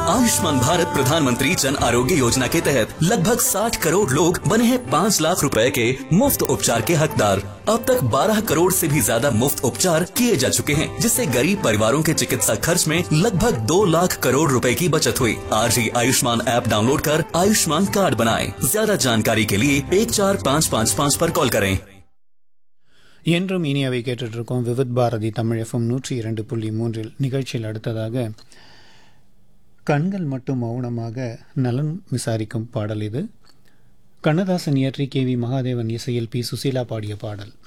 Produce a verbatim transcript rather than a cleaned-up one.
आयुष्मान भारत प्रधानमंत्री जन आरोग्य योजना के तहत लगभग साठ करोड़ लोग बने हैं पाँच लाख रुपए के मुफ्त उपचार के हकदार। अब तक बारह करोड़ से भी ज्यादा मुफ्त उपचार किए जा चुके हैं, जिससे गरीब परिवारों के चिकित्सा खर्च में लगभग दो लाख करोड़ रुपए की बचत हुई। आज ही आयुष्मान ऐप डाउनलोड कर आयुष्मान कार्ड बनाएं। ज्यादा जानकारी के लिए एक चार पाँच पाँच पाँच पर कॉल करें। என்றும் இனியவை கேட்டுட்டு இருக்கோம். விவித் பாரதி தமிழ் எஃப்எம் நூற்றி இரண்டு புள்ளி மூன்றில் நிகழ்ச்சியில் அடுத்ததாக கண்கள் மட்டும் மௌனமாக நலன் விசாரிக்கும் பாடல் இது. கண்ணதாசன் இயற்றி கே வி மகாதேவன் இசையில் பி சுசீலா பாடிய பாடல்.